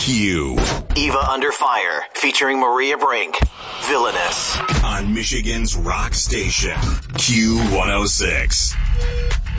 Q. Eva Under Fire, featuring Maria Brink. Villainous. On Michigan's rock station, Q106.